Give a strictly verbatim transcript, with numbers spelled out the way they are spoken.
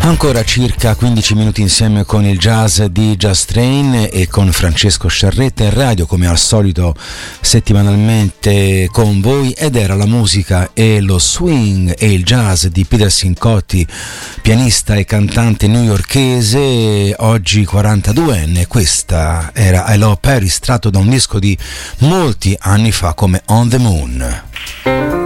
Ancora circa quindici minuti insieme con il jazz di Just Train e con Francesco Sciarretta in radio, come al solito settimanalmente con voi, ed era la musica e lo swing e il jazz di Peter Cincotti, pianista e cantante newyorkese, oggi quarantaduenne. Questa era I Love Paris, tratto da un disco di molti anni fa come On the Moon.